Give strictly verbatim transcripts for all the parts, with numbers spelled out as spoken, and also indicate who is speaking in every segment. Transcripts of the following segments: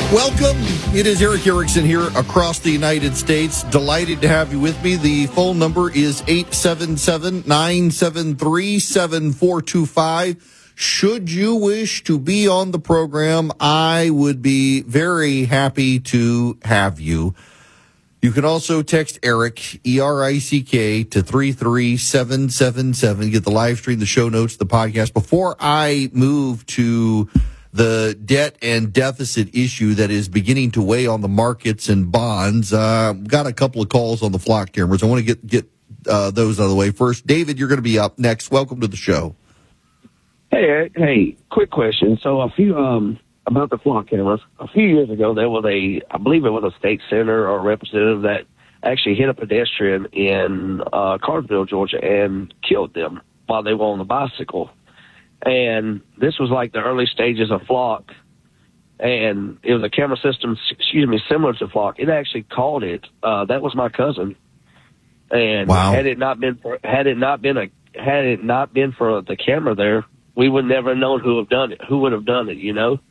Speaker 1: Welcome. It is Erick Erickson here across the United States. Delighted to have you with me. The phone number is eight seven seven, nine seven three, seven four two five. Should you wish to be on the program, I would be very happy to have you. You can also text Eric, E R I C K, to three three seven seven seven. Get the live stream, the show notes, the podcast. Before I move to the debt and deficit issue that is beginning to weigh on the markets and bonds, uh, got a couple of calls on the flock cameras. I want to get get uh, those out of the way. First, David, you're going to be up next. Welcome to the show.
Speaker 2: Hey, Eric. Hey, quick question. So a few um about the flock cameras. A few years ago, there was a, I believe it was a state senator or representative that actually hit a pedestrian in uh, Cartersville, Georgia, and killed them while they were on the bicycle. And this was like the early stages of Flock, and it was a camera system, excuse me, similar to Flock. It actually called it. Uh, that was my cousin. And
Speaker 1: wow.
Speaker 2: had it not been for had it not been a had it not been for the camera there, we would never have known who have done it. Who would have done it? You know.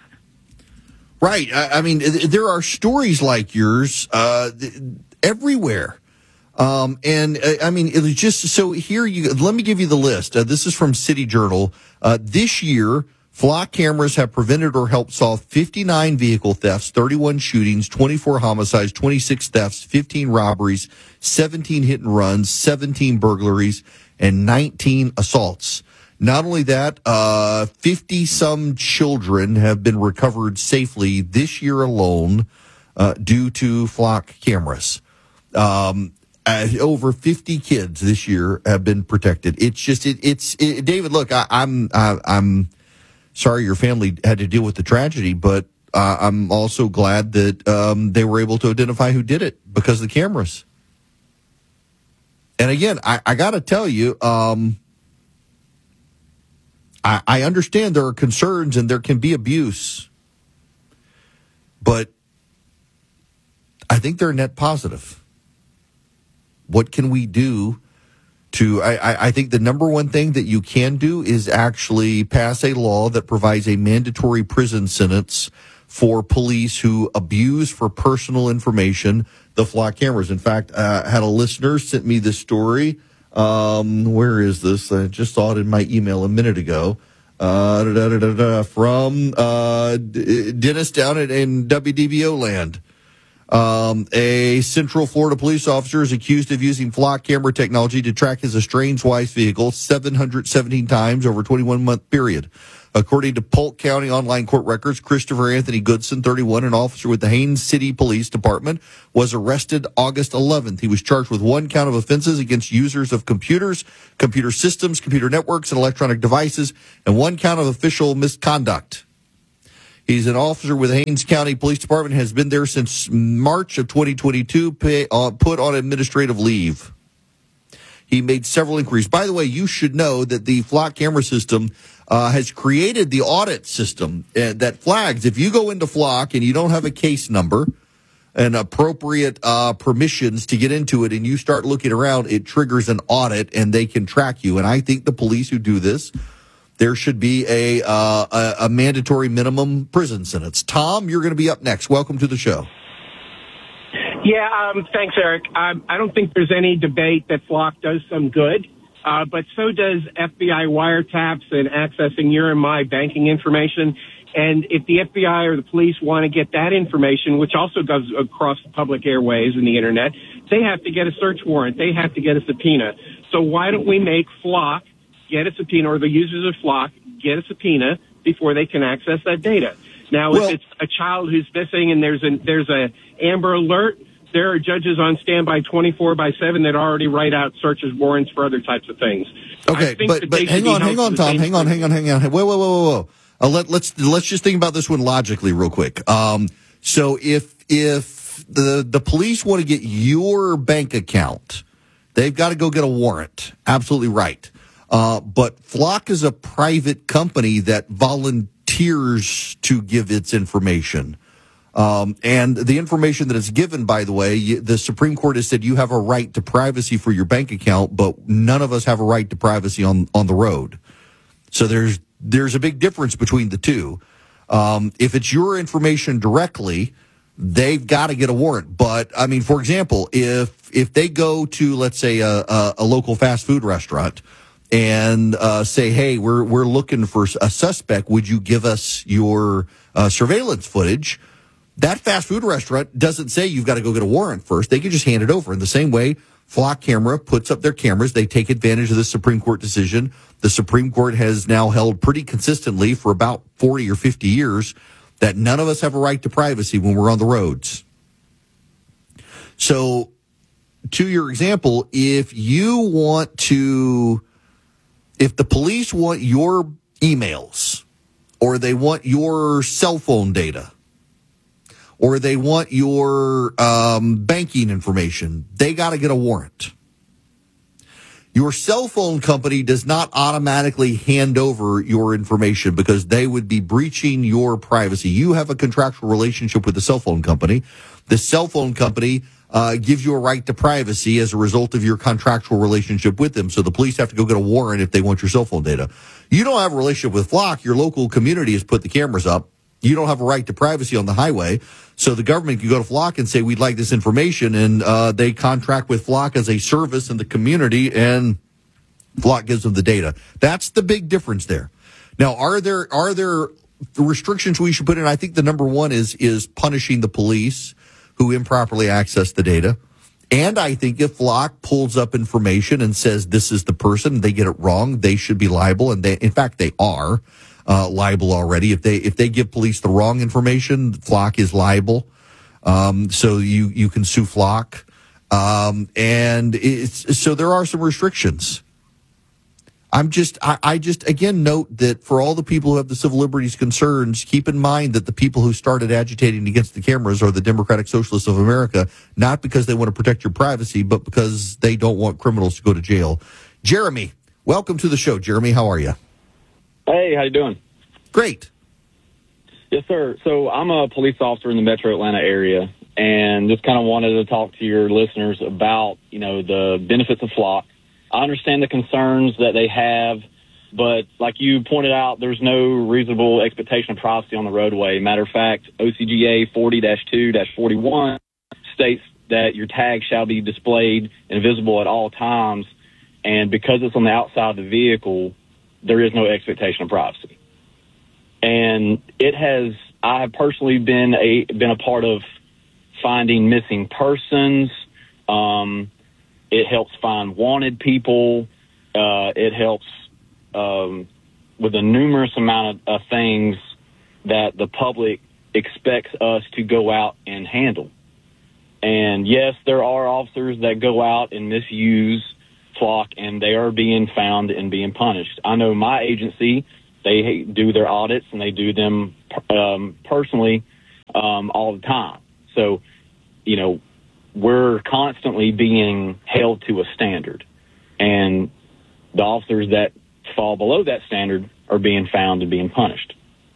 Speaker 1: Right. I, I mean, there are stories like yours uh, everywhere. Um, and uh, I mean, it was just, so here you, let me give you the list. Uh, this is from City Journal. Uh, this year, flock cameras have prevented or helped solve fifty-nine vehicle thefts, thirty-one shootings, twenty-four homicides, twenty-six thefts, fifteen robberies, seventeen hit and runs, seventeen burglaries, and nineteen assaults. Not only that, uh, fifty some children have been recovered safely this year alone, uh, due to flock cameras. Um, Uh, over fifty kids this year have been protected. It's just, it, it's, it, David, look, I, I'm, I, I'm sorry your family had to deal with the tragedy, but uh, I'm also glad that um, they were able to identify who did it because of the cameras. And again, I, I got to tell you, um, I, I understand there are concerns and there can be abuse, but I think they're net positive. What can we do to, I, I think the number one thing that you can do is actually pass a law that provides a mandatory prison sentence for police who abuse for personal information the flock cameras. In fact, uh, I had a listener sent me this story. Um, where is this? I just saw it in my email a minute ago. Uh, da, da, da, da, from uh, Dennis down in, in W D B O land. Um, a Central Florida police officer is accused of using flock camera technology to track his estranged wife's vehicle seven hundred seventeen times over a twenty-one month period. According to Polk County online court records, Christopher Anthony Goodson, thirty-one, an officer with the Haines City Police Department, was arrested August eleventh. He was charged with one count of offenses against users of computers, computer systems, computer networks, and electronic devices, and one count of official misconduct. He's an officer with the Haines County Police Department, has been there since March of twenty twenty-two, pay, uh, put on administrative leave. He made several inquiries. By the way, you should know that the flock camera system uh, has created the audit system uh, that flags. If you go into Flock and you don't have a case number and appropriate uh, permissions to get into it and you start looking around, it triggers an audit and they can track you. And I think the police who do this, there should be a, uh, a a mandatory minimum prison sentence. Tom, you're going to be up next. Welcome to the show.
Speaker 3: Yeah, um, thanks, Eric. Um, I don't think there's any debate that Flock does some good, uh, but so does F B I wiretaps and accessing your and my banking information. And if the F B I or the police want to get that information, which also goes across the public airways and the Internet, they have to get a search warrant. They have to get a subpoena. So why don't we make Flock get a subpoena, or the users of Flock get a subpoena before they can access that data? Now, well, if it's a child who's missing and there's a there's a Amber Alert, there are judges on standby twenty-four by seven that already write out searches warrants for other types of things.
Speaker 1: Okay, but but hang on, hang on, Tom, hang on, hang on, hang on. Whoa, whoa, whoa, whoa, whoa. Uh, let, let's let's just think about this one logically, real quick. Um, so if if the the police want to get your bank account, they've got to go get a warrant. Absolutely right. Uh, but Flock is a private company that volunteers to give its information. Um, and the information that is given, by the way, the Supreme Court has said you have a right to privacy for your bank account, but none of us have a right to privacy on, on the road. So there's, there's a big difference between the two. Um, if it's your information directly, they've got to get a warrant. But I mean, for example, if if they go to, let's say, a, a, a local fast food restaurant and uh, say, "Hey, we're we're looking for a suspect. Would you give us your uh, surveillance footage?" That fast food restaurant doesn't say you've got to go get a warrant first. They can just hand it over. In the same way, Flock Camera puts up their cameras. They take advantage of the Supreme Court decision. The Supreme Court has now held pretty consistently for about forty or fifty years that none of us have a right to privacy when we're on the roads. So, to your example, if you want to, if the police want your emails, or they want your cell phone data, or they want your um, banking information, they got to get a warrant. Your cell phone company does not automatically hand over your information because they would be breaching your privacy. You have a contractual relationship with the cell phone company. The cell phone company uh, gives you a right to privacy as a result of your contractual relationship with them. So the police have to go get a warrant if they want your cell phone data. You don't have a relationship with Flock. Your local community has put the cameras up. You don't have a right to privacy on the highway. So the government can go to Flock and say, we'd like this information. And uh, they contract with Flock as a service in the community, and Flock gives them the data. That's the big difference there. Now, are there are there restrictions we should put in? I think the number one is is punishing the police who improperly access the data. And I think if Flock pulls up information and says this is the person, they get it wrong, they should be liable. And they, in fact, they are. Uh, liable already. If they if they give police the wrong information, Flock is liable. Um, so you you can sue Flock, um, and it's so there are some restrictions. I'm just I, I just again note that for all the people who have the civil liberties concerns, keep in mind that the people who started agitating against the cameras are the Democratic Socialists of America, not because they want to protect your privacy, but because they don't want criminals to go to jail. Jeremy, welcome to the show. Jeremy, how are you?
Speaker 4: Hey, how you doing?
Speaker 1: Great.
Speaker 4: Yes, sir. So I'm a police officer in the metro Atlanta area, and just kind of wanted to talk to your listeners about, you know, the benefits of Flock. I understand the concerns that they have, but like you pointed out, there's no reasonable expectation of privacy on the roadway. Matter of fact, O C G A forty dash two dash forty-one states that your tag shall be displayed and visible at all times, and because it's on the outside of the vehicle, there is no expectation of privacy. And it has, I have personally been a, been a part of finding missing persons. Um, it helps find wanted people. Uh, it helps, um, with a numerous amount of, of things that the public expects us to go out and handle. And yes, there are officers that go out and misuse Flock, and they are being found and being punished. I know my agency, they do their audits and they do them um, personally um, all the time. So, you know, we're constantly being held to a standard, and the officers that fall below that standard are being found and being punished.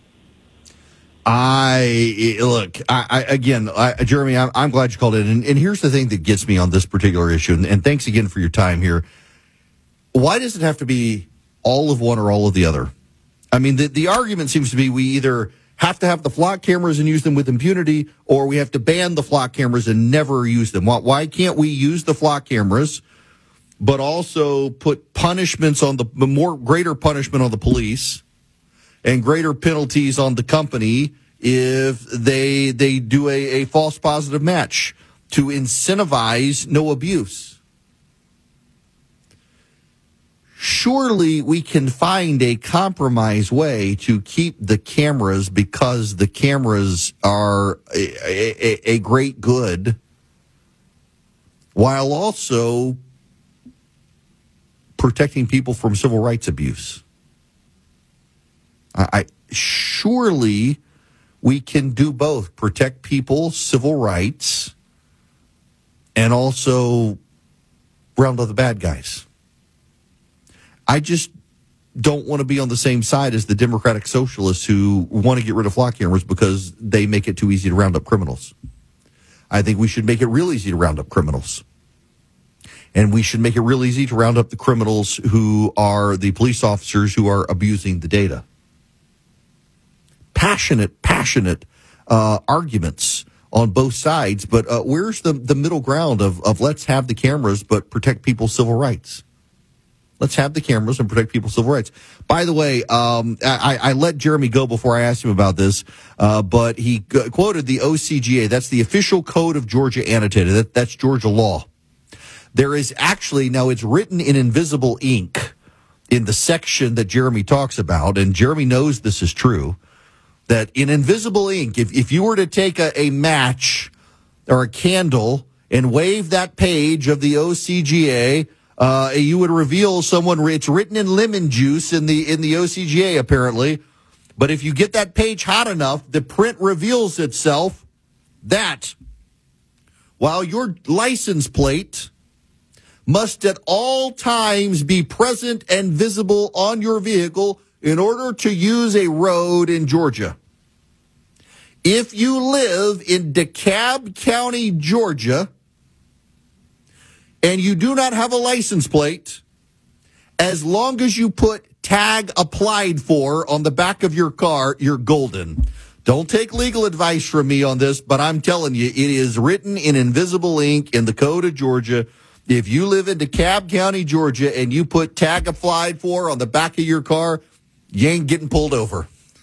Speaker 1: I look, I, I again, I, Jeremy, I'm, I'm glad you called in. And, and here's the thing that gets me on this particular issue. And, and thanks again for your time here. Why does it have to be all of one or all of the other? I mean, the, the argument seems to be we either have to have the Flock cameras and use them with impunity, or we have to ban the Flock cameras and never use them. Why, why can't we use the Flock cameras, but also put punishments on the more greater punishment on the police and greater penalties on the company if they they do a, a false positive match to incentivize no abuse? Surely we can find a compromise way to keep the cameras, because the cameras are a, a, a great good, while also protecting people from civil rights abuse. I, I surely we can do both: protect people's civil rights and also round up the bad guys. I just don't want to be on the same side as the Democratic Socialists who want to get rid of Flock cameras because they make it too easy to round up criminals. I think we should make it real easy to round up criminals. And we should make it real easy to round up the criminals who are the police officers who are abusing the data. passionate, passionate uh, arguments on both sides. But uh, where's the, the middle ground of, of let's have the cameras but protect people's civil rights? Let's have the cameras and protect people's civil rights. By the way, um, I, I let Jeremy go before I asked him about this, uh, but he g- quoted the O C G A. That's the official code of Georgia annotated. That, that's Georgia law. There is actually, now it's written in invisible ink in the section that Jeremy talks about, and Jeremy knows this is true, that in invisible ink, if, if you were to take a, a match or a candle and wave that page of the O C G A, Uh, you would reveal someone. It's written in lemon juice in the in the O C G A apparently, but if you get that page hot enough, the print reveals itself that while your license plate must at all times be present and visible on your vehicle in order to use a road in Georgia. If you live in DeKalb County, Georgia, and you do not have a license plate, as long as you put tag applied for on the back of your car, you're golden. Don't take legal advice from me on this, but I'm telling you, it is written in invisible ink in the code of Georgia. If you live in DeKalb County, Georgia, and you put tag applied for on the back of your car, you ain't getting pulled over.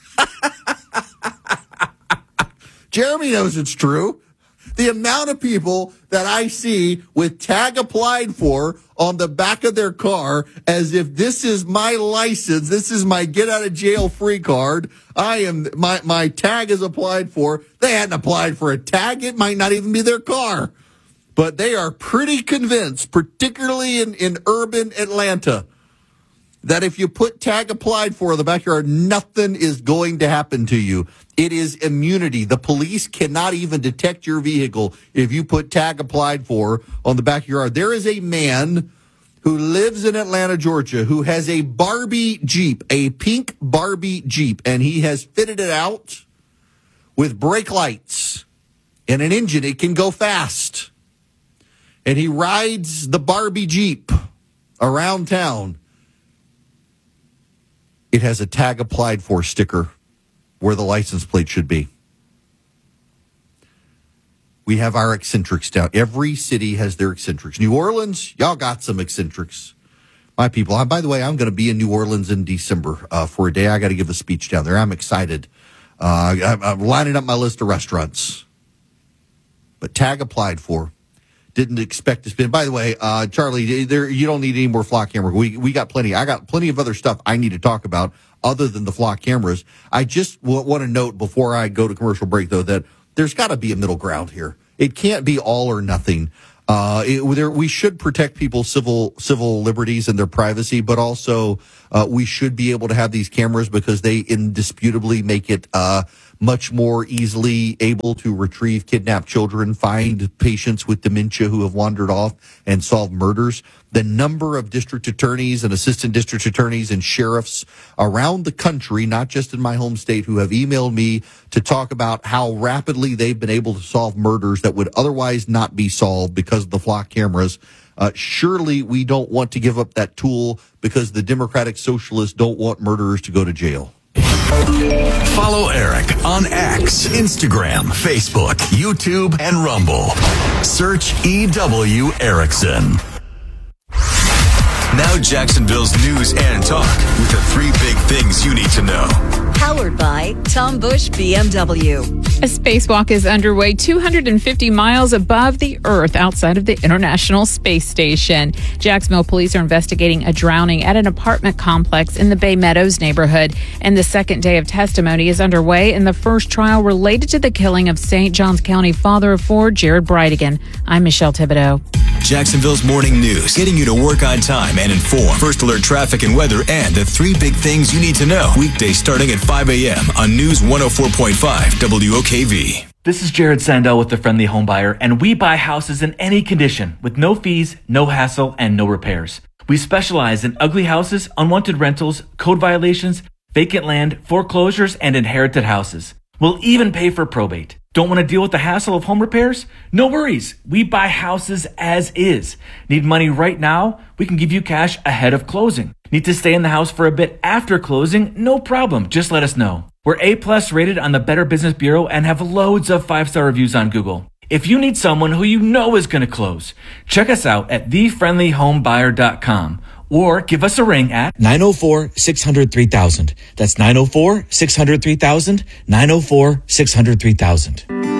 Speaker 1: Jeremy knows it's true. The amount of people that I see with tag applied for on the back of their car as if this is my license, this is my get out of jail free card. I am, my, my tag is applied for. They hadn't applied for a tag. It might not even be their car. But they are pretty convinced, particularly in, in urban Atlanta, that if you put tag applied for in the backyard, nothing is going to happen to you. It is immunity. The police cannot even detect your vehicle if you put tag applied for on the back of your yard. There is a man who lives in Atlanta, Georgia, who has a Barbie Jeep, a pink Barbie Jeep, and he has fitted it out with brake lights and an engine. It can go fast. And he rides the Barbie Jeep around town. It has a tag applied for sticker where the license plate should be. We have our eccentrics down. Every city has their eccentrics. New Orleans, y'all got some eccentrics. My people, I, by the way, I'm going to be in New Orleans in December uh, for a day. I got to give a speech down there. I'm excited. Uh, I, I'm lining up my list of restaurants. But tag applied for. Didn't expect to spend. By the way, uh, Charlie, there you don't need any more flock camera. We we got plenty. I got plenty of other stuff I need to talk about other than the flock cameras. I just w- want to note before I go to commercial break, though, that there's got to be a middle ground here. It can't be all or nothing. Uh, it, there, we should protect people's civil civil liberties and their privacy, but also uh, we should be able to have these cameras because they indisputably make it uh, much more easily able to retrieve kidnapped children, find patients with dementia who have wandered off, and solve murders. The number of district attorneys and assistant district attorneys and sheriffs around the country, not just in my home state, who have emailed me to talk about how rapidly they've been able to solve murders that would otherwise not be solved because of the flock cameras. Uh, surely we don't want to give up that tool because the Democratic Socialists don't want murderers to go to jail.
Speaker 5: Follow Eric on X, Instagram, Facebook, YouTube, and Rumble. Search E W Erickson. Now Jacksonville's news and talk with the three big things you need to know.
Speaker 6: Powered by Tom Bush B M W.
Speaker 7: A spacewalk is underway two hundred fifty miles above the Earth outside of the International Space Station. Jacksonville police are investigating a drowning at an apartment complex in the Bay Meadows neighborhood. And the second day of testimony is underway in the first trial related to the killing of Saint Johns County father of four, Jared Bridegan. I'm Michelle Thibodeau.
Speaker 5: Jacksonville's morning news, getting you to work on time and informed. First alert traffic and weather and the three big things you need to know. Weekdays starting at five a.m. on News one oh four point five W O K V.
Speaker 8: This is Jared Sandell with The Friendly Home Buyer, and we buy houses in any condition with no fees, no hassle, and no repairs. We specialize in ugly houses, unwanted rentals, code violations, vacant land, foreclosures, and inherited houses. We'll even pay for probate. Don't want to deal with the hassle of home repairs? No worries. We buy houses as is. Need money right now? We can give you cash ahead of closing. Need to stay in the house for a bit after closing? No problem. Just let us know. We're A-plus rated on the Better Business Bureau and have loads of five-star reviews on Google. If you need someone who you know is going to close, check us out at the friendly home buyer dot com or give us a ring at
Speaker 9: nine oh four, six hundred, three thousand. That's nine oh four, six hundred, three thousand, nine oh four, six hundred, three thousand.